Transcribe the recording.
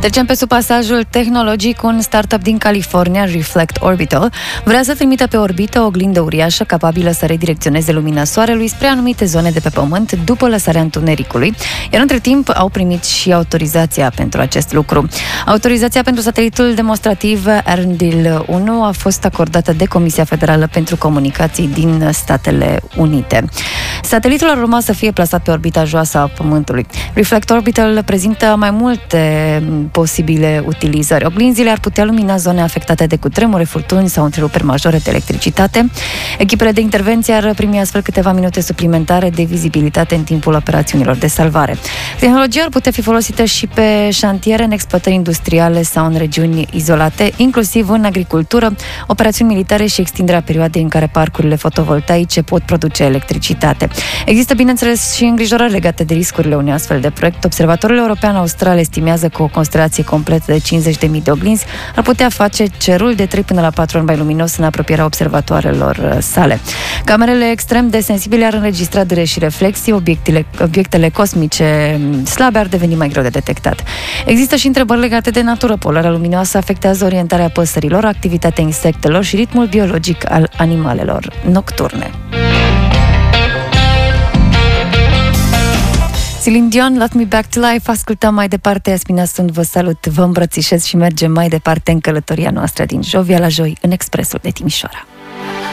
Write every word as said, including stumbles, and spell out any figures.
Trecem pe sub pasajul tehnologic. Un startup din California, Reflect Orbital, vrea să trimită pe orbită o oglindă uriașă capabilă să redirecționeze lumina soarelui spre anumite zone de pe Pământ după lăsarea întunericului, iar între timp au primit și autorizația pentru acest lucru. Autorizația pentru satelitul demonstrativ Arendelle unu a fost acordată de Comisia Federală pentru Comunicații din Statele Unite. Satelitul ar urma să fie plasat pe orbita joasă a Pământului. Reflect Orbital prezintă mai multe posibile utilizări. Oglinzile ar putea lumina zone afectate de cutremure, furtuni sau întreruperi majore de electricitate. Echipele de intervenție ar primi astfel câteva minute suplimentare de vizibilitate în timpul operațiunilor de salvare. Tehnologia ar putea fi folosită și pe șantiere, în exploatări industriale sau în regiuni izolate, inclusiv în agricultură, operațiuni militare și extinderea perioadei în care parcurile fotovoltaice pot produce electricitate. Există, bineînțeles, și îngrijorări legate de riscurile unui astfel de proiect. Observatorul european austral estimează că o constelație completă de cincizeci de mii de oglinzi ar putea face cerul de trei până la patru ori mai luminos în apropierea observatoarelor sale. Camerele extrem de sensibile ar înregistra dure și reflexii, obiectele, obiectele cosmice slabe ar deveni mai greu de detectat. Există și întrebări legate de natură. Polarea luminoasă afectează orientarea păsărilor, activitatea insectelor și ritmul biologic al animalelor nocturne. Celine Dion, Let Me Back to Life. Ascultăm mai departe. Yasmina sunt, vă salut, vă îmbrățișez și mergem mai departe în călătoria noastră din Jovia la Joi, în Expresul de Timișoara.